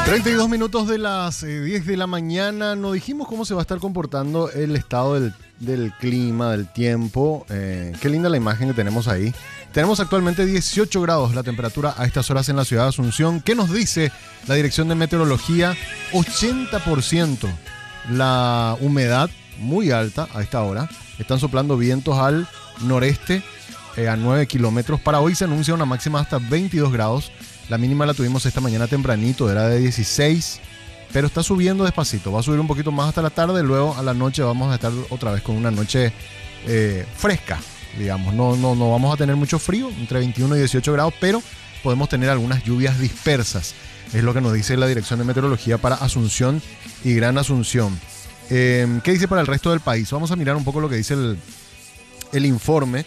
32 minutos de las 10 de la mañana. Nos dijimos cómo se va a estar comportando el estado del clima, del tiempo. Qué linda la imagen que tenemos ahí. Tenemos actualmente 18 grados la temperatura a estas horas en la ciudad de Asunción. ¿Qué nos dice la Dirección de Meteorología? 80% la humedad, muy alta a esta hora. Están soplando vientos al noreste a 9 kilómetros. Para hoy se anuncia una máxima hasta 22 grados. La mínima la tuvimos esta mañana tempranito, era de 16, pero está subiendo despacito. Va a subir un poquito más hasta la tarde, luego a la noche vamos a estar otra vez con una noche fresca, digamos. No vamos a tener mucho frío, entre 21 y 18 grados, pero podemos tener algunas lluvias dispersas. Es lo que nos dice la Dirección de Meteorología para Asunción y Gran Asunción. ¿Qué dice para el resto del país? Vamos a mirar un poco lo que dice el informe.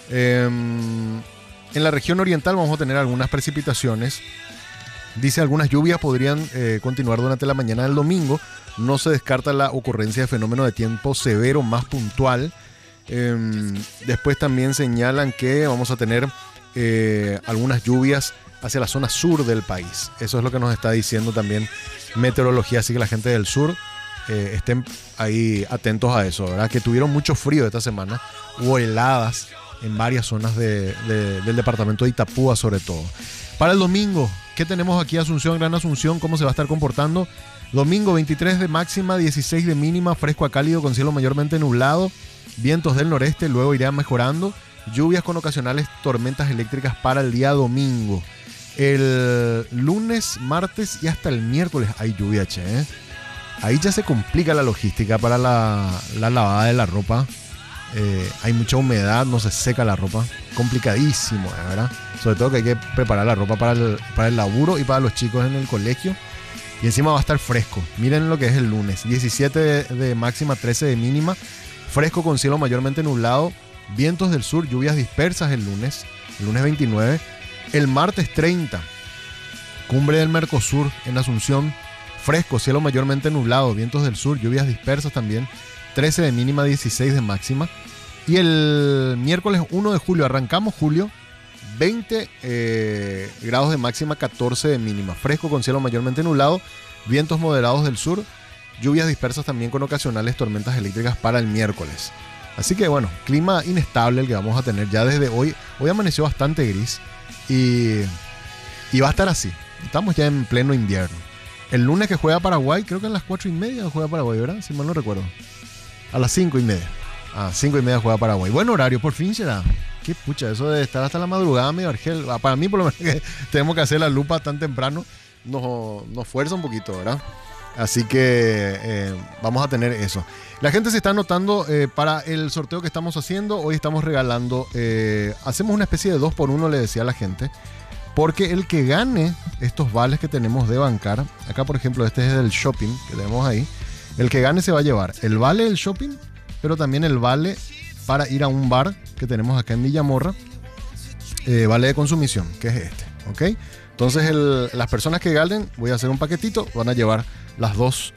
En la región oriental vamos a tener algunas precipitaciones. Dice algunas lluvias podrían continuar durante la mañana del domingo. No se descarta la ocurrencia de fenómeno de tiempo severo más puntual. Después también señalan que vamos a tener algunas lluvias hacia la zona sur del país. Eso es lo que nos está diciendo también meteorología. Así que la gente del sur estén ahí atentos a eso, ¿verdad? Que tuvieron mucho frío esta semana. Hubo heladas en varias zonas del departamento de Itapúa sobre todo. Para el domingo, ¿qué tenemos aquí? Asunción, Gran Asunción, ¿cómo se va a estar comportando? Domingo 23 de máxima, 16 de mínima, fresco a cálido con cielo mayormente nublado, vientos del noreste, luego irán mejorando, lluvias con ocasionales tormentas eléctricas para el día domingo. El lunes, martes y hasta el miércoles hay lluvia, che. Ahí ya se complica la logística para la lavada de la ropa. Hay mucha humedad, no se seca la ropa, complicadísimo, ¿verdad? Sobre todo que hay que preparar la ropa para el laburo y para los chicos en el colegio. Y encima va a estar fresco. Miren lo que es el lunes, 17 de máxima, 13 de mínima, fresco con cielo mayormente nublado, vientos del sur, lluvias dispersas el lunes 29. El martes 30, cumbre del Mercosur en Asunción, fresco, cielo mayormente nublado, vientos del sur, lluvias dispersas también, 13 de mínima, 16 de máxima. Y el miércoles 1 de julio, arrancamos julio, 20 grados de máxima, 14 de mínima. Fresco con cielo mayormente nublado, vientos moderados del sur, lluvias dispersas también con ocasionales tormentas eléctricas para el miércoles. Así que bueno, clima inestable el que vamos a tener ya desde hoy. Hoy amaneció bastante gris y va a estar así. Estamos ya en pleno invierno. El lunes que juega Paraguay, creo que a las 4:30 juega Paraguay, ¿verdad? Si mal no recuerdo. A las 5:30. 5:30 juega Paraguay. Buen horario, por fin será. Qué pucha, eso de estar hasta la madrugada, medio argel. Para mí, por lo menos, que tenemos que hacer la lupa tan temprano, nos fuerza un poquito, ¿verdad? Así que vamos a tener eso. La gente se está anotando para el sorteo que estamos haciendo. Hoy estamos regalando, hacemos una especie de 2x1, le decía a la gente. Porque el que gane estos vales que tenemos de bancar, acá por ejemplo este es del shopping que tenemos ahí, el que gane se va a llevar el vale del shopping, pero también el vale para ir a un bar que tenemos acá en Villamorra, vale de consumición, que es este, ¿ok? Entonces las personas que ganen, voy a hacer un paquetito, van a llevar los dos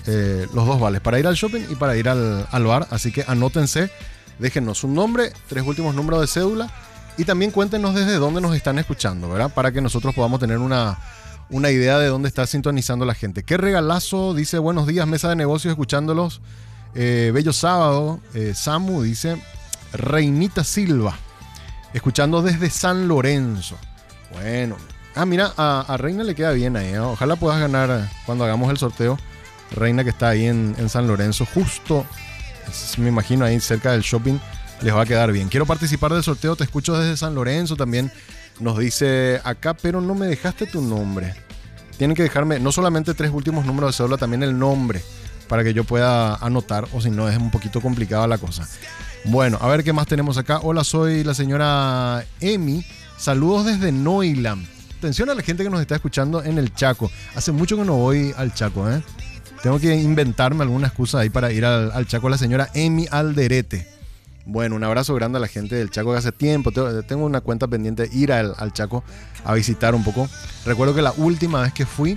vales para ir al shopping y para ir al bar, así que anótense, déjennos un nombre, 3 últimos números de cédula. Y también cuéntenos desde dónde nos están escuchando, ¿verdad? Para que nosotros podamos tener una idea de dónde está sintonizando la gente. Qué regalazo, dice, buenos días, mesa de negocios, escuchándolos. Bello sábado. Samu dice, Reinita Silva, escuchando desde San Lorenzo. Bueno. Mira, a Reina le queda bien ahí, ¿no? Ojalá puedas ganar cuando hagamos el sorteo. Reina que está ahí en San Lorenzo, justo, me imagino ahí cerca del shopping. Les va a quedar bien. Quiero participar del sorteo, te escucho desde San Lorenzo. También nos dice acá, pero no me dejaste tu nombre. Tienen que dejarme no solamente 3 últimos números de cédula, también el nombre, para que yo pueda anotar, o si no es un poquito complicada la cosa. Bueno, a ver qué más tenemos acá. Hola, soy la señora Emi. Saludos desde Noilam. Atención a la gente que nos está escuchando en el Chaco. Hace mucho que no voy al Chaco, ¿eh? Tengo que inventarme alguna excusa ahí para ir al Chaco. La señora Emi Alderete. Bueno, un abrazo grande a la gente del Chaco que hace tiempo. Tengo una cuenta pendiente de ir al Chaco a visitar un poco. Recuerdo que la última vez que fui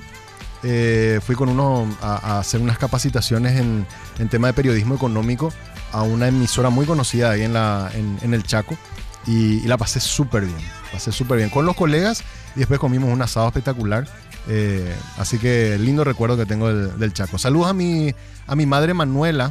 con uno a hacer unas capacitaciones en tema de periodismo económico a una emisora muy conocida ahí en el Chaco. Y la pasé súper bien. Con los colegas y después comimos un asado espectacular. Así que lindo recuerdo que tengo del Chaco. Saludos a mi madre Manuela.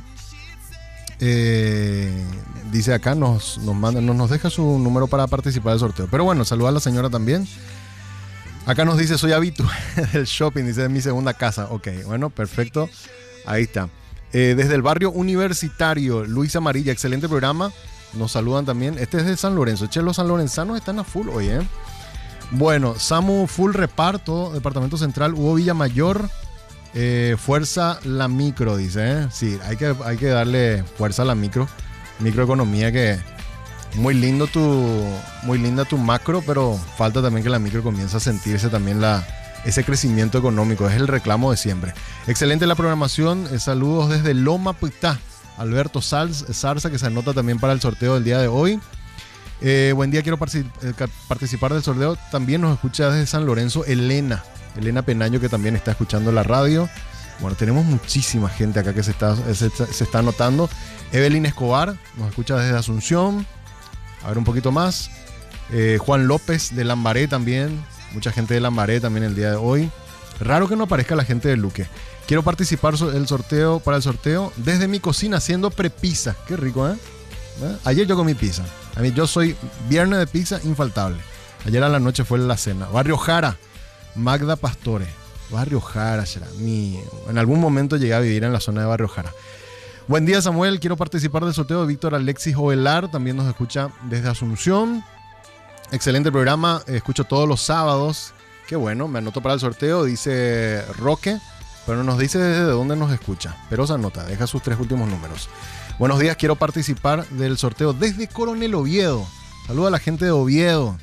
Dice acá, nos deja su número para participar del sorteo. Pero bueno, saluda a la señora también. Acá nos dice, soy habitual del shopping, dice, es mi segunda casa. Ok, bueno, perfecto. Ahí está. Desde el barrio universitario, Luis Amarilla, excelente programa. Nos saludan también. Este es de San Lorenzo. Che, los sanlorenzanos están a full hoy, ¿eh? Bueno, Samu full reparto, Departamento Central, Hugo Villamayor. Fuerza la micro, dice, ¿eh? Sí, hay que darle fuerza a la microeconomía, que muy linda tu macro, pero falta también que la micro comience a sentirse también ese crecimiento económico. Es el reclamo de siempre. Excelente la programación. Saludos desde Loma Pitá, Alberto Zarza, que se anota también para el sorteo del día de hoy. Buen día, quiero participar del sorteo. También nos escucha desde San Lorenzo Elena Penaño, que también está escuchando la radio. Bueno, tenemos muchísima gente acá que se está anotando. Evelyn Escobar nos escucha desde Asunción. A ver un poquito más. Juan López de Lambaré también. Mucha gente de Lambaré también el día de hoy. Raro que no aparezca la gente de Luque. Quiero participar para el sorteo desde mi cocina haciendo prepizza. Qué rico, ¿eh? Ayer yo comí pizza. A mí, yo soy viernes de pizza infaltable. Ayer a la noche fue la cena. Barrio Jara, Magda Pastore. Barrio Jara, será. En algún momento llegué a vivir en la zona de Barrio Jara. Buen día, Samuel. Quiero participar del sorteo de Víctor Alexis Ovelar. También nos escucha desde Asunción. Excelente programa. Escucho todos los sábados. Qué bueno. Me anoto para el sorteo. Dice Roque, pero no nos dice desde dónde nos escucha. Pero se anota. Deja sus 3 últimos números. Buenos días. Quiero participar del sorteo desde Coronel Oviedo. Saluda a la gente de Oviedo.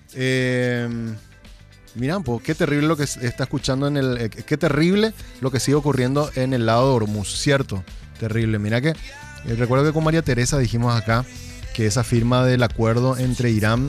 Mirá, pues, qué terrible lo que está escuchando qué terrible lo que sigue ocurriendo en el lado de Hormuz, ¿cierto? Terrible. Mira que recuerdo que con María Teresa dijimos acá que esa firma del acuerdo entre Irán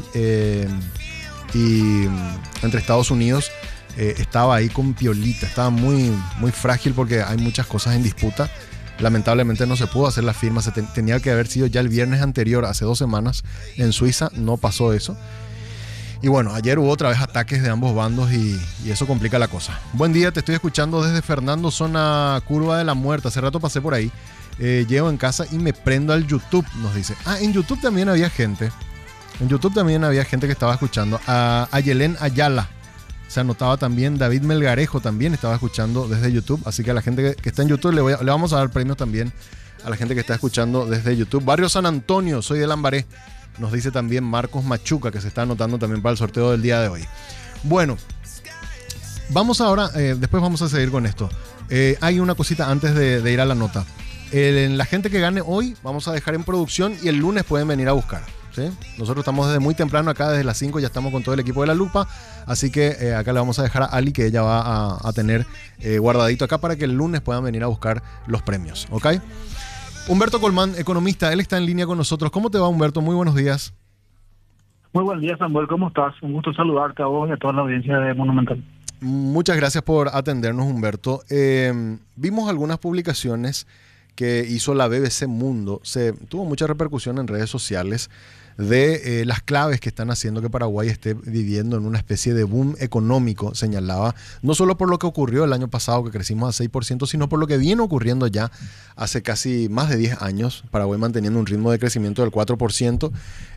y entre Estados Unidos estaba ahí con piolita, estaba muy, muy frágil porque hay muchas cosas en disputa. Lamentablemente no se pudo hacer la firma, tenía que haber sido ya el viernes anterior, hace 2 semanas, en Suiza. No pasó eso. Y bueno, ayer hubo otra vez ataques de ambos bandos y eso complica la cosa. Buen día, te estoy escuchando desde Fernando, zona Curva de la Muerte. Hace rato pasé por ahí. Llego en casa y me prendo al YouTube, nos dice. En YouTube también había gente. En YouTube también había gente que estaba escuchando. A Yelén Ayala se anotaba también. David Melgarejo también estaba escuchando desde YouTube. Así que a la gente que está en YouTube le vamos a dar premios también a la gente que está escuchando desde YouTube. Barrio San Antonio, soy de Lambaré. Nos dice también Marcos Machuca, que se está anotando también para el sorteo del día de hoy. Bueno, vamos ahora, después vamos a seguir con esto. Hay una cosita antes de ir a la nota. La gente que gane hoy vamos a dejar en producción y el lunes pueden venir a buscar, ¿sí? Nosotros estamos desde muy temprano acá, desde las 5 ya estamos con todo el equipo de La Lupa. Así que acá le vamos a dejar a Ali, que ella va a tener guardadito acá para que el lunes puedan venir a buscar los premios, ¿ok? Humberto Colmán, economista, él está en línea con nosotros. ¿Cómo te va, Humberto? Muy buenos días. Muy buen día, Samuel. ¿Cómo estás? Un gusto saludarte a vos y a toda la audiencia de Monumental. Muchas gracias por atendernos, Humberto. Vimos algunas publicaciones que hizo la BBC Mundo. Tuvo mucha repercusión en redes sociales de las claves que están haciendo que Paraguay esté viviendo en una especie de boom económico, señalaba, no solo por lo que ocurrió el año pasado, que crecimos a 6%, sino por lo que viene ocurriendo ya hace casi más de 10 años, Paraguay manteniendo un ritmo de crecimiento del 4%,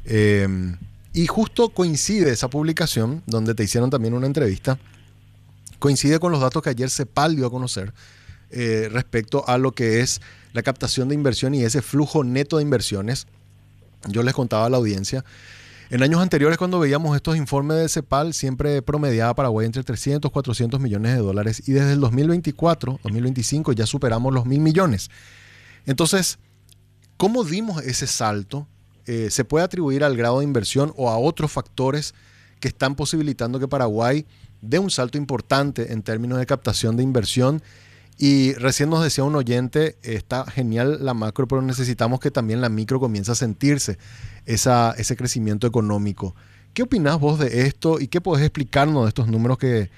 y justo coincide esa publicación, donde te hicieron también una entrevista, coincide con los datos que ayer CEPAL dio a conocer respecto a lo que es la captación de inversión y ese flujo neto de inversiones. Yo les contaba a la audiencia, en años anteriores cuando veíamos estos informes de CEPAL siempre promediaba Paraguay entre 300, 400 millones de dólares y desde el 2024, 2025 ya superamos los 1.000 millones. Entonces, ¿cómo dimos ese salto? ¿Se puede atribuir al grado de inversión o a otros factores que están posibilitando que Paraguay dé un salto importante en términos de captación de inversión? Y recién nos decía un oyente, está genial la macro, pero necesitamos que también la micro comience a sentirse ese crecimiento económico. ¿Qué opinás vos de esto y qué podés explicarnos de estos números que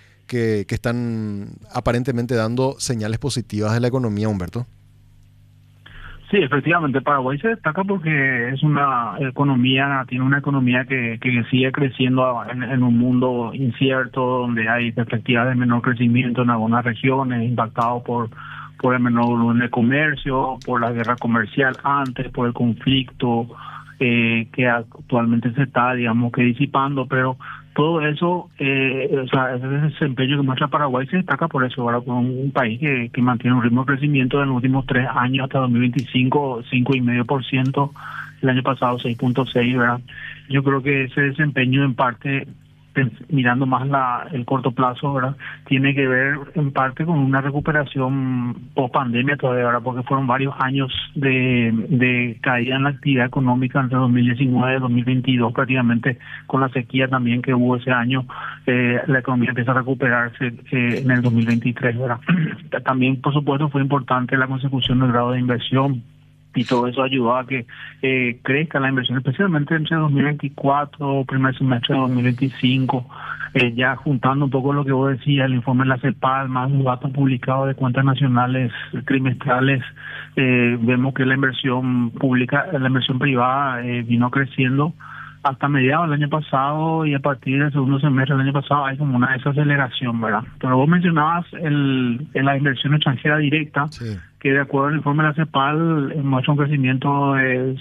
están aparentemente dando señales positivas de la economía, Humberto? Sí, efectivamente, Paraguay se destaca porque es una economía, tiene una economía que sigue creciendo en un mundo incierto, donde hay perspectivas de menor crecimiento en algunas regiones, impactado por el menor volumen de comercio, por la guerra comercial antes, por el conflicto que actualmente se está, digamos, que disipando, pero todo eso, o sea, ese desempeño que muestra Paraguay se destaca por eso, ahora con un país que mantiene un ritmo de crecimiento en los últimos 3 años hasta 2025, 5,5%, el año pasado 6,6%, ¿verdad? Yo creo que ese desempeño en parte, mirando más el corto plazo, ¿verdad? Tiene que ver en parte con una recuperación post pandemia todavía, ¿verdad? Porque fueron varios años de caída en la actividad económica entre 2019 y 2022, prácticamente con la sequía también que hubo ese año. La economía empieza a recuperarse en el 2023, ¿verdad? También, por supuesto, fue importante la consecución del grado de inversión, y todo eso ayudó a que crezca la inversión, especialmente entre 2024, primer semestre de 2025, ya juntando un poco lo que vos decías, el informe de la CEPAL, más los datos publicados de cuentas nacionales trimestrales, vemos que la inversión pública, la inversión privada vino creciendo hasta mediados del año pasado, y a partir del segundo semestre del año pasado hay como una desaceleración, ¿verdad? Pero vos mencionabas la inversión extranjera directa, Sí. que de acuerdo al informe de la CEPAL muestra un crecimiento de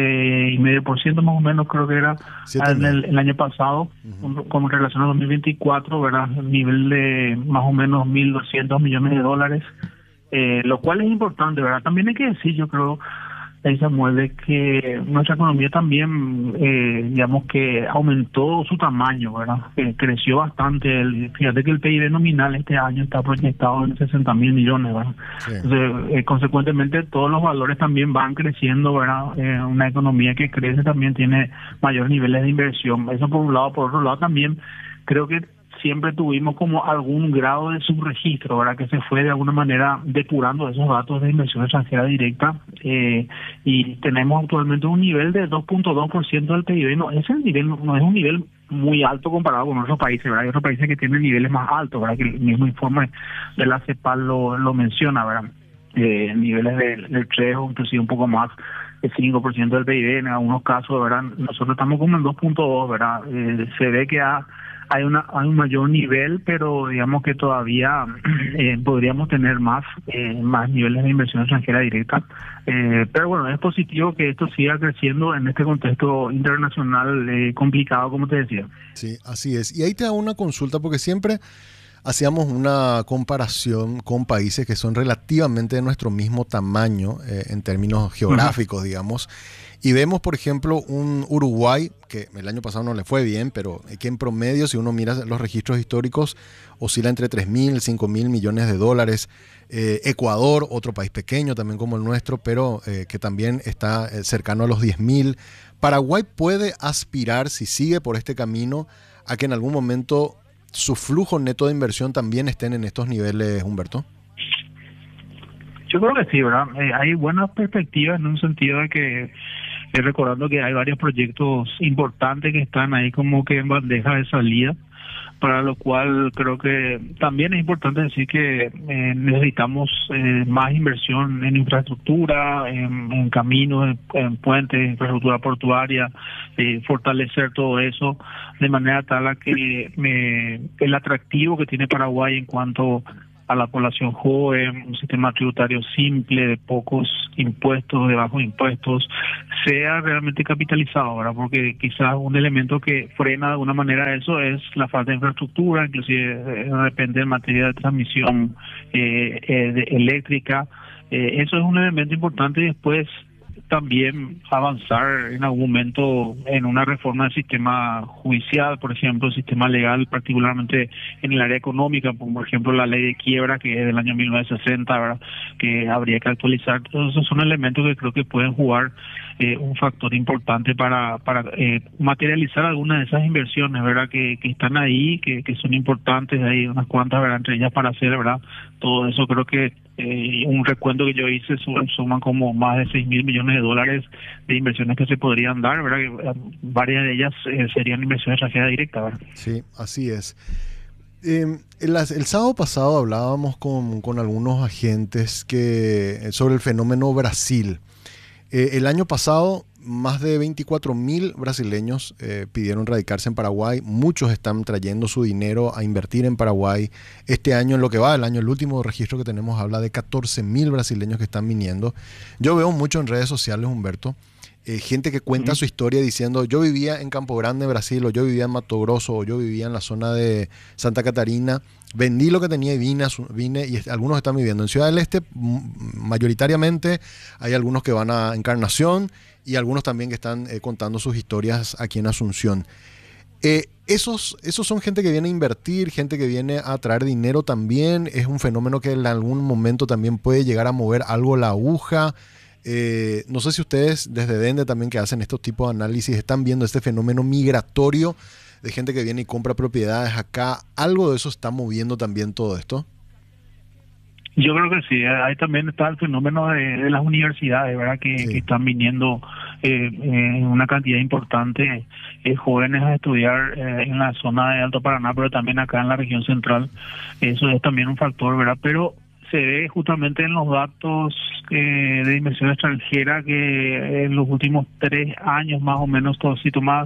7,5% más o menos, creo que era el año pasado, como en relación a 2024, ¿verdad? El nivel de más o menos 1.200 millones de dólares, lo cual es importante, ¿verdad? También hay que decir, yo creo, Samuel, de que nuestra economía también, digamos que aumentó su tamaño, ¿verdad? Creció bastante. Fíjate que el PIB nominal este año está proyectado en 60,000 millones, ¿verdad? Sí. Entonces, consecuentemente, todos los valores también van creciendo, ¿verdad? Una economía que crece también tiene mayores niveles de inversión. Eso por un lado. Por otro lado, también creo que siempre tuvimos como algún grado de subregistro, ¿verdad? Que se fue de alguna manera depurando esos datos de inversión extranjera directa, y tenemos actualmente un nivel de 2,2% del PIB. No, ese nivel no es un nivel muy alto comparado con otros países, ¿verdad? Hay otros países que tienen niveles más altos, ¿verdad? Que el mismo informe de la CEPAL lo menciona, ¿verdad? Niveles del 3 o inclusive un poco más, el 5% del PIB en algunos casos, ¿verdad? Nosotros estamos como en 2,2, ¿verdad? Se ve que hay un mayor nivel, pero digamos que todavía podríamos tener más niveles de inversión extranjera directa. Pero bueno, es positivo que esto siga creciendo en este contexto internacional complicado, como te decía. Sí, así es. Y ahí te hago una consulta, porque siempre hacíamos una comparación con países que son relativamente de nuestro mismo tamaño en términos geográficos, digamos. Y vemos, por ejemplo, un Uruguay, que el año pasado no le fue bien, pero que en promedio, si uno mira los registros históricos, oscila entre 3.000 y 5.000 millones de dólares. Ecuador, otro país pequeño también como el nuestro, pero que también está cercano a los 10.000. Paraguay puede aspirar, si sigue por este camino, a que en algún momento su flujo neto de inversión también estén en estos niveles, Humberto. Yo creo que sí, ¿verdad? Hay buenas perspectivas en un sentido de que, recordando que hay varios proyectos importantes que están ahí como que en bandeja de salida, para lo cual creo que también es importante decir que necesitamos más inversión en infraestructura, en caminos, en puentes, infraestructura portuaria, fortalecer todo eso de manera tal a que el atractivo que tiene Paraguay en cuanto a la población joven, un sistema tributario simple, de pocos impuestos, de bajos impuestos, sea realmente capitalizado, ¿verdad? Porque quizás un elemento que frena de alguna manera eso es la falta de infraestructura, inclusive depende en materia de transmisión eléctrica. Eso es un elemento importante, y después también avanzar en algún momento en una reforma del sistema judicial, por ejemplo, el sistema legal, particularmente en el área económica, por ejemplo, la ley de quiebra, que es del año 1960, ¿verdad? Que habría que actualizar. Todos esos son elementos que creo que pueden jugar un factor importante para materializar algunas de esas inversiones, ¿verdad? Que están ahí, que son importantes, hay unas cuantas, ¿verdad? Entre ellas para hacer, ¿verdad? Todo eso creo que un recuento que yo hice suman como más de 6.000 millones de dólares de inversiones que se podrían dar, ¿verdad? Que, varias de ellas serían inversiones extranjeras directas, ¿verdad? Sí, así es. El sábado pasado hablábamos con algunos agentes sobre el fenómeno Brasil. El año pasado, más de 24.000 brasileños pidieron radicarse en Paraguay. Muchos están trayendo su dinero a invertir en Paraguay. Este año, en lo que va del año, el último registro que tenemos habla de 14.000 brasileños que están viniendo. Yo veo mucho en redes sociales, Humberto, gente que cuenta su historia diciendo: yo vivía en Campo Grande, Brasil, o yo vivía en Mato Grosso, o yo vivía en la zona de Santa Catarina. Vendí lo que tenía y vine y algunos están viviendo en Ciudad del Este, mayoritariamente. Hay algunos que van a Encarnación y algunos también que están contando sus historias aquí en Asunción. Esos son gente que viene a invertir, gente que viene a traer dinero también. Es un fenómeno que en algún momento también puede llegar a mover algo la aguja. No sé si ustedes desde Dende también, que hacen estos tipos de análisis, están viendo este fenómeno migratorio de gente que viene y compra propiedades acá. ¿Algo de eso está moviendo también todo esto? Yo creo que sí. Ahí también está el fenómeno de las universidades, ¿verdad? Que están viniendo una cantidad importante jóvenes a estudiar en la zona de Alto Paraná, pero también acá en la región central. Eso es también un factor, ¿verdad? Pero se ve justamente en los datos de inversión extranjera que en los últimos 3 años más o menos, si tomás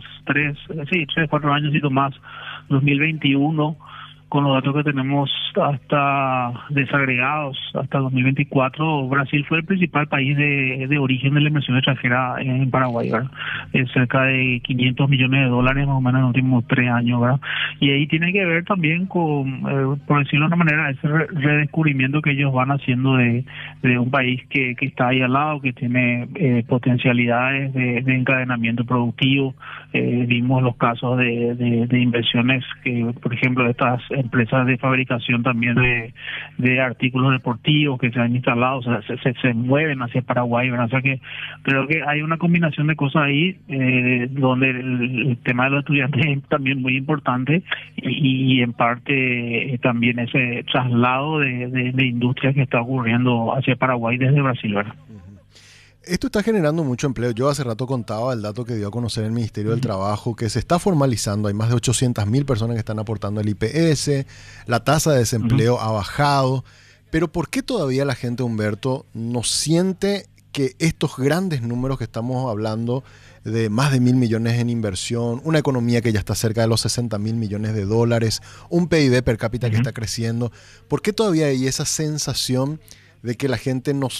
4 años, si tomás 2021, con los datos que tenemos hasta desagregados hasta 2024, Brasil fue el principal país de origen de la inversión extranjera en Paraguay, ¿verdad? Cerca de 500 millones de dólares más o menos en los últimos 3 años, ¿verdad? Y ahí tiene que ver también con, por decirlo de una manera, ese redescubrimiento que ellos van haciendo de un país que está ahí al lado, que tiene potencialidades de encadenamiento productivo. Vimos los casos de inversiones que, por ejemplo, estas empresas de fabricación también de artículos deportivos que se han instalado, o sea, se mueven hacia Paraguay, ¿verdad? O sea que creo que hay una combinación de cosas ahí donde el tema de los estudiantes es también muy importante y en parte también ese traslado de industria que está ocurriendo hacia Paraguay desde Brasil, ¿verdad? Esto está generando mucho empleo. Yo hace rato contaba el dato que dio a conocer el Ministerio del Trabajo, que se está formalizando. Hay más de 800.000 personas que están aportando al IPS. La tasa de desempleo ha bajado. Pero ¿por qué todavía la gente, Humberto, no siente que estos grandes números que estamos hablando, de más de 1.000 millones en inversión, una economía que ya está cerca de los 60.000 millones de dólares, un PIB per cápita que está creciendo, ¿por qué todavía hay esa sensación de que la gente no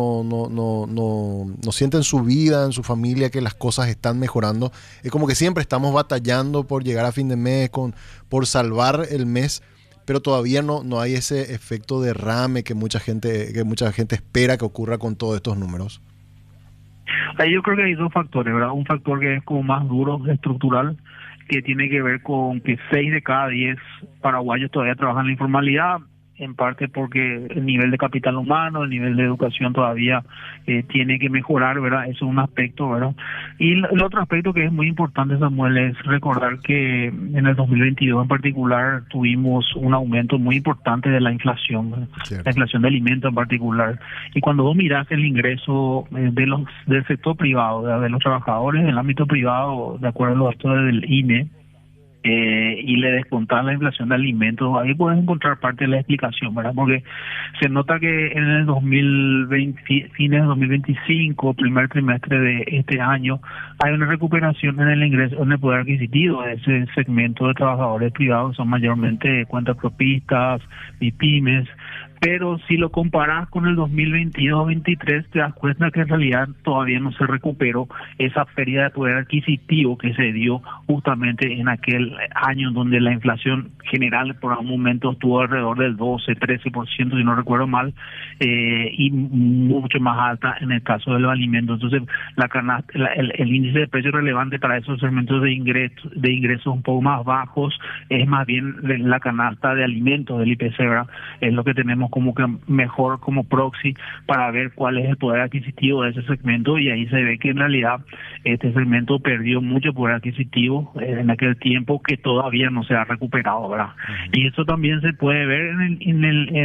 siente en su vida, en su familia, que las cosas están mejorando? Es como que siempre estamos batallando por llegar a fin de mes, por salvar el mes, pero todavía no hay ese efecto derrame que mucha gente espera que ocurra con todos estos números. Ahí yo creo que hay 2 factores, ¿verdad? Un factor que es como más duro, estructural, que tiene que ver con que 6 de cada 10 paraguayos todavía trabajan en la informalidad, en parte porque el nivel de capital humano, el nivel de educación todavía tiene que mejorar, ¿verdad? Eso es un aspecto, ¿verdad? Y el otro aspecto que es muy importante, Samuel, es recordar que en el 2022 en particular tuvimos un aumento muy importante de la inflación, ¿verdad? La inflación de alimentos en particular. Y cuando vos mirás el ingreso del sector privado, ¿verdad? De los trabajadores en el ámbito privado, de acuerdo a los datos del INE, y le descontar la inflación de alimentos, ahí puedes encontrar parte de la explicación, ¿verdad? Porque se nota que en el 2020, fines de 2025, primer trimestre de este año, hay una recuperación en el ingreso, en el poder adquisitivo de ese segmento de trabajadores privados, son mayormente cuentapropistas y pymes. Pero si lo comparas con el 2022-23, te das cuenta que en realidad todavía no se recuperó esa pérdida de poder adquisitivo que se dio justamente en aquel año donde la inflación general por un momento estuvo alrededor del 12-13%, si no recuerdo mal, y mucho más alta en el caso de los alimentos. Entonces, el índice de precio relevante para esos segmentos de ingresos un poco más bajos es más bien la canasta de alimentos del IPC, ¿verdad? Es lo que tenemos como que mejor como proxy para ver cuál es el poder adquisitivo de ese segmento, y ahí se ve que en realidad este segmento perdió mucho poder adquisitivo en aquel tiempo que todavía no se ha recuperado, ¿verdad? Y eso también se puede ver en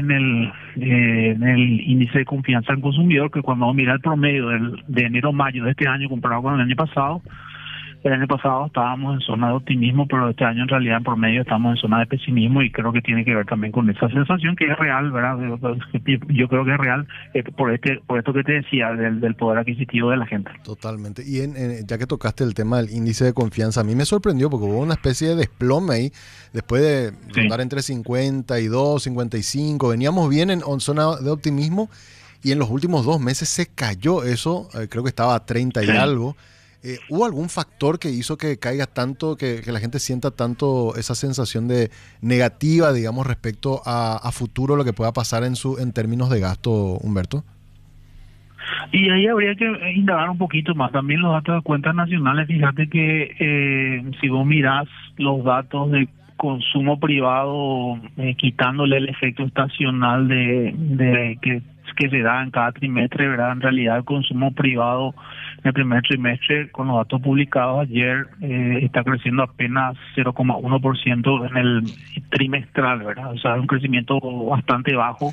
el índice de confianza del consumidor, que cuando uno mira el promedio de enero a mayo de este año comparado con el año pasado, el año pasado estábamos en zona de optimismo, pero este año en realidad en promedio estamos en zona de pesimismo y creo que tiene que ver también con esa sensación que es real, ¿verdad? Yo creo que es real por esto que te decía del poder adquisitivo de la gente. Totalmente. Y ya que tocaste el tema del índice de confianza, a mí me sorprendió porque hubo una especie de desplome ahí, después de rondar entre 52, 55, veníamos bien en zona de optimismo y en los últimos 2 meses se cayó eso, creo que estaba a 30 y algo. ¿Hubo algún factor que hizo que caiga tanto, que la gente sienta tanto esa sensación de negativa, digamos, respecto a futuro, lo que pueda pasar en términos de gasto, Humberto? Y ahí habría que indagar un poquito más. También los datos de cuentas nacionales, fíjate que si vos mirás los datos de consumo privado, quitándole el efecto estacional de que se da en cada trimestre, ¿verdad? En realidad el consumo privado en el primer trimestre, con los datos publicados ayer, está creciendo apenas 0,1% en el trimestral, ¿verdad? O sea, es un crecimiento bastante bajo.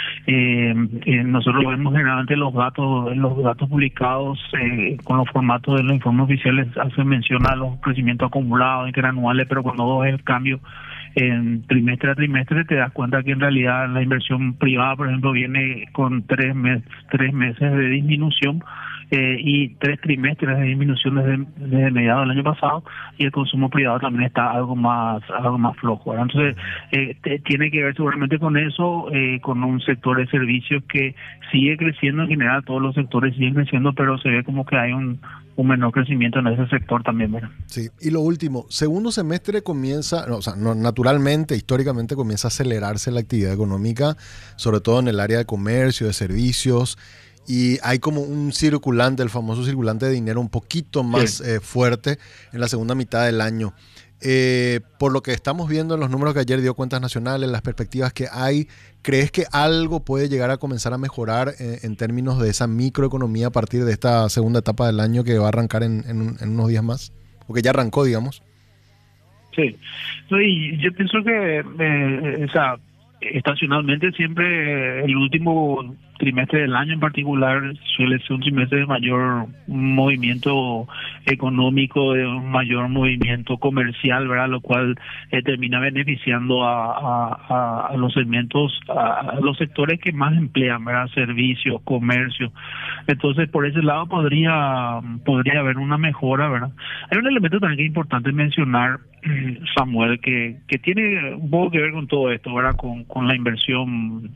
Nosotros vemos generalmente los datos publicados con los formatos de los informes oficiales, hacen mención a los crecimientos acumulados, interanuales, pero cuando ves el cambio en trimestre a trimestre te das cuenta que en realidad la inversión privada, por ejemplo, viene con 3 meses de disminución y 3 trimestres de disminución desde mediados del año pasado, y el consumo privado también está algo más flojo, ¿verdad? Entonces tiene que ver seguramente con eso, con un sector de servicios que sigue creciendo. En general todos los sectores siguen creciendo, pero se ve como que hay un menor crecimiento en ese sector también, ¿verdad? Sí, y lo último, segundo semestre comienza, naturalmente, históricamente comienza a acelerarse la actividad económica, sobre todo en el área de comercio, de servicios, y hay como un circulante, el famoso circulante de dinero un poquito más fuerte en la segunda mitad del año. Por lo que estamos viendo en los números que ayer dio Cuentas Nacionales, las perspectivas que hay, ¿crees que algo puede llegar a comenzar a mejorar en términos de esa microeconomía a partir de esta segunda etapa del año que va a arrancar en unos días más? O que ya arrancó, digamos. Sí, y yo pienso que estacionalmente siempre el último trimestre del año en particular suele ser un trimestre de mayor movimiento económico, de un mayor movimiento comercial, ¿verdad? Lo cual termina beneficiando a los segmentos, a los sectores que más emplean, ¿verdad? Servicios, comercio. Entonces, por ese lado podría haber una mejora, ¿verdad? Hay un elemento también que es importante mencionar, Samuel, que tiene un poco que ver con todo esto, ¿verdad? Con la inversión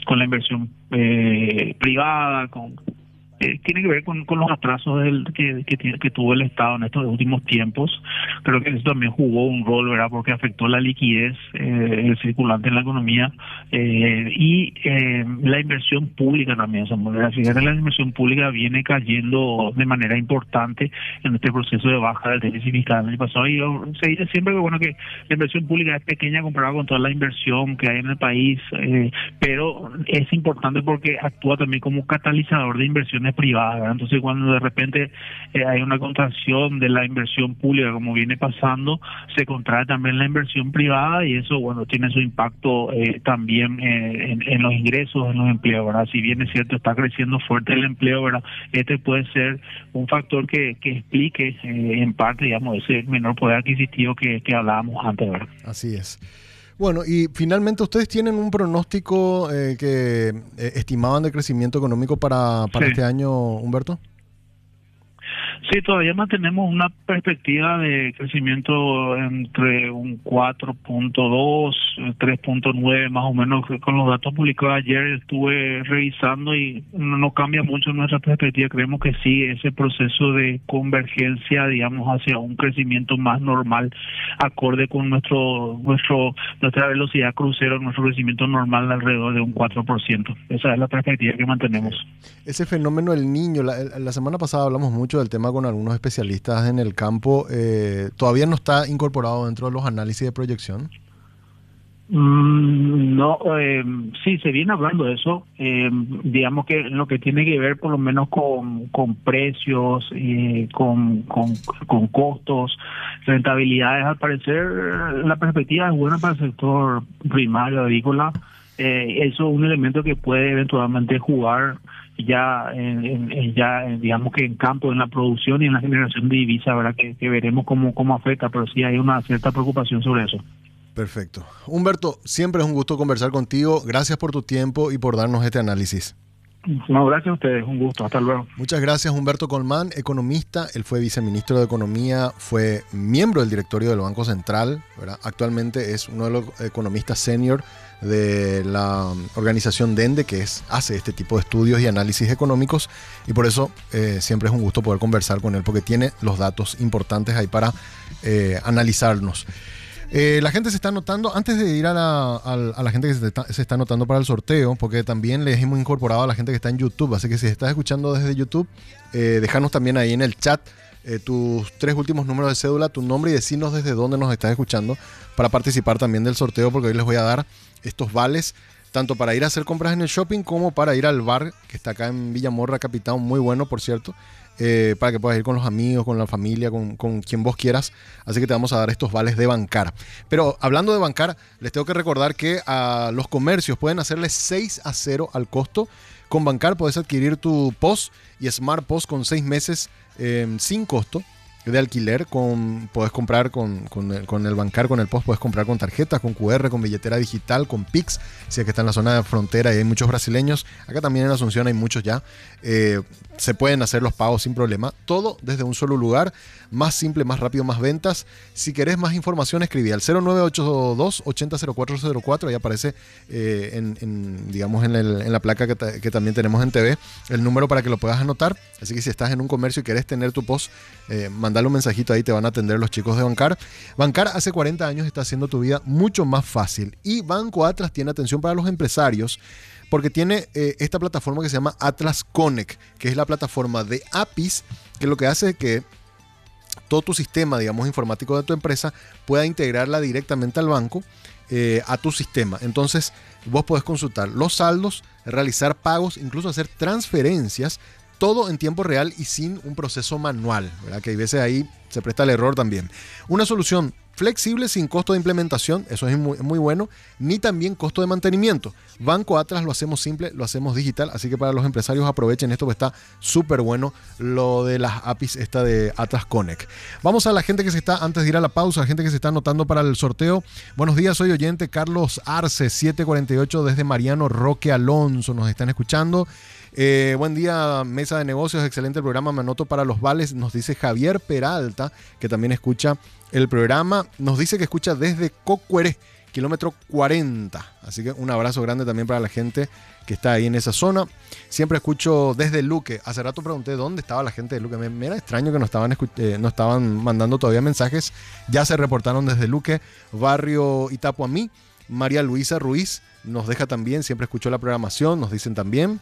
privada, tiene que ver con los atrasos que tuvo el Estado en estos últimos tiempos. Creo que eso también jugó un rol, ¿verdad? Porque afectó la liquidez, el circulante en la economía, y la inversión pública también. Fíjate, la inversión pública viene cayendo de manera importante en este proceso de baja del déficit fiscal el año pasado, y se dice siempre que la inversión pública es pequeña comparada con toda la inversión que hay en el país, pero es importante porque actúa también como catalizador de inversiones privadas, ¿verdad? Entonces, cuando de repente hay una contracción de la inversión pública, como viene pasando, se contrae también la inversión privada, y eso, tiene su impacto también en los ingresos, en los empleos, ¿verdad? Si bien es cierto, está creciendo fuerte el empleo, ¿verdad? Este puede ser un factor que explique en parte, digamos, ese menor poder adquisitivo que hablábamos antes, ¿verdad? Así es. Bueno, y finalmente, ¿ustedes tienen un pronóstico que estimaban de crecimiento económico para este año, Humberto? Sí, todavía mantenemos una perspectiva de crecimiento entre un 4.2, 3.9 más o menos. Con los datos publicados ayer estuve revisando y no cambia mucho nuestra perspectiva. Creemos que sí, ese proceso de convergencia, digamos, hacia un crecimiento más normal, acorde con nuestra velocidad crucero, nuestro crecimiento normal alrededor de un 4%. Esa es la perspectiva que mantenemos. Ese fenómeno del niño, la semana pasada hablamos mucho del tema con algunos especialistas en el campo. ¿Todavía no está incorporado dentro de los análisis de proyección? No, sí, se viene hablando de eso. Digamos que lo que tiene que ver por lo menos con precios, con costos, rentabilidades, al parecer la perspectiva es buena para el sector primario agrícola. Eso es un elemento que puede eventualmente jugar digamos que en campo, en la producción y en la generación de divisa, ¿verdad? Que veremos cómo afecta, pero sí hay una cierta preocupación sobre eso. Perfecto. Humberto, siempre es un gusto conversar contigo. Gracias por tu tiempo y por darnos este análisis. No, gracias a ustedes, un gusto, hasta luego. Muchas gracias, Humberto Colmán, economista. Él fue viceministro de Economía, fue miembro del directorio del Banco Central, ¿verdad? Actualmente es uno de los economistas senior de la organización DENDE, que hace este tipo de estudios y análisis económicos, y por eso siempre es un gusto poder conversar con él, porque tiene los datos importantes ahí para analizarnos. La gente se está anotando, antes de ir a la gente que se está anotando para el sorteo, porque también les hemos incorporado a la gente que está en YouTube, así que si estás escuchando desde YouTube, déjanos también ahí en el chat tus 3 últimos números de cédula, tu nombre, y decinos desde dónde nos estás escuchando para participar también del sorteo, porque hoy les voy a dar estos vales tanto para ir a hacer compras en el shopping como para ir al bar que está acá en Villamorra, Capitán, muy bueno por cierto, para que puedas ir con los amigos, con la familia, con quien vos quieras. Así que te vamos a dar estos vales de Bancar. Pero hablando de Bancar, les tengo que recordar que a los comercios pueden hacerle 6-0 al costo. Con Bancar puedes adquirir tu POS y Smart POS con 6 meses sin costo de alquiler. Puedes comprar con el Bancar, con el POS, puedes comprar con tarjetas, con QR, con billetera digital, con Pix, si es que está en la zona de frontera y hay muchos brasileños. Acá también en Asunción hay muchos ya. Se pueden hacer los pagos sin problema. Todo desde un solo lugar. Más simple, más rápido, más ventas. Si querés más información, escribí al 0982-800404. Ahí aparece digamos en la placa que también tenemos en TV, el número para que lo puedas anotar. Así que si estás en un comercio y querés tener tu POS, mandale un mensajito ahí, te van a atender los chicos de Bancar. Bancar hace 40 años está haciendo tu vida mucho más fácil. Y Banco Atlas tiene atención para los empresarios, porque tiene esta plataforma que se llama Atlas Connect, que es la plataforma de APIs, que lo que hace es que todo tu sistema, digamos, informático de tu empresa pueda integrarla directamente al banco, a tu sistema. Entonces, vos podés consultar los saldos, realizar pagos, incluso hacer transferencias, todo en tiempo real y sin un proceso manual, ¿verdad? Que hay veces ahí se presta el error también. Una solución flexible, sin costo de implementación, eso es muy bueno, ni también costo de mantenimiento. Banco Atlas lo hacemos simple, lo hacemos digital, así que para los empresarios aprovechen esto, porque está súper bueno lo de las APIs esta de Atlas Connect. Vamos a la gente que antes de ir a la pausa, la gente que se está anotando para el sorteo. Buenos días, soy oyente Carlos Arce, 748 desde Mariano Roque Alonso, nos están escuchando. Buen día, mesa de negocios, excelente el programa, me anoto para los vales, nos dice Javier Peralta, que también escucha el programa, nos dice que escucha desde Cocueré, kilómetro 40, así que un abrazo grande también para la gente que está ahí en esa zona. Siempre escucho desde Luque. Hace rato pregunté dónde estaba la gente de Luque, me era extraño que no estaban mandando todavía mensajes. Ya se reportaron desde Luque, barrio Itapuamí. María Luisa Ruiz nos deja también, siempre escuchó la programación, nos dicen también.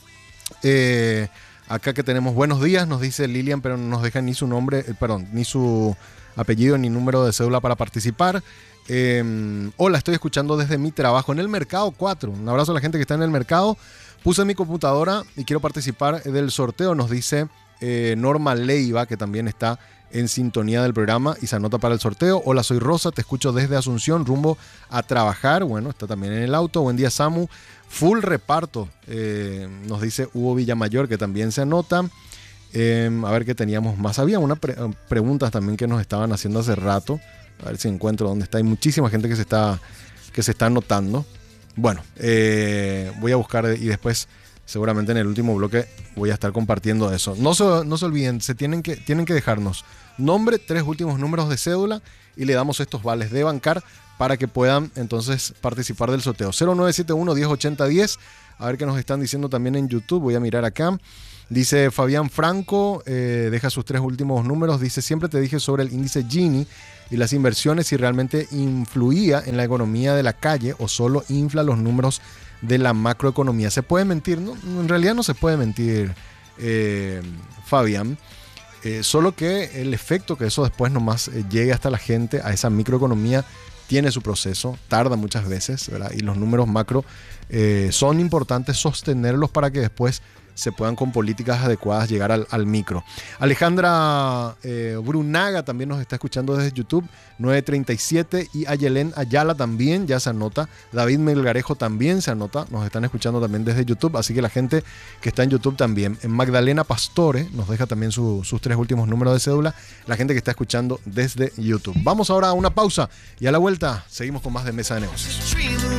Acá que tenemos buenos días, nos dice Lilian, pero no nos deja ni su nombre, ni su apellido ni número de cédula para participar. Hola, estoy escuchando desde mi trabajo en el Mercado 4. Un abrazo a la gente que está en el mercado. Puse mi computadora y quiero participar del sorteo, nos dice Norma Leiva, que también está en sintonía del programa y se anota para el sorteo. Hola, soy Rosa, te escucho desde Asunción, rumbo a trabajar. Bueno, está también en el auto. Buen día, Samu. Full reparto, nos dice Hugo Villamayor, que también se anota. A ver qué teníamos más. Había unas preguntas también que nos estaban haciendo hace rato. A ver si encuentro dónde está. Hay muchísima gente que se está anotando. Bueno, voy a buscar y después seguramente en el último bloque voy a estar compartiendo eso. No se olviden, tienen que dejarnos nombre, 3 últimos números de cédula y le damos estos vales de Bancar para que puedan entonces participar del sorteo. 0971-1080-10. A ver qué nos están diciendo también en YouTube. Voy a mirar acá. Dice Fabián Franco, deja sus 3 últimos números. Dice, siempre te dije sobre el índice Gini y las inversiones, si realmente influía en la economía de la calle o solo infla los números de la macroeconomía. ¿Se puede mentir? No, en realidad no se puede mentir, Fabián. Solo que el efecto que eso después nomás llegue hasta la gente, a esa microeconomía, tiene su proceso, tarda muchas veces, ¿verdad? Y los números macro son importantes sostenerlos para que después se puedan con políticas adecuadas llegar al micro. Alejandra Brunaga también nos está escuchando desde YouTube, 937, y Ayelén Ayala también ya se anota. David Melgarejo también se anota, nos están escuchando también desde YouTube, así que la gente que está en YouTube también. Magdalena Pastore nos deja también sus 3 últimos números de cédula, la gente que está escuchando desde YouTube. Vamos ahora a una pausa y a la vuelta seguimos con más de Mesa de Negocios.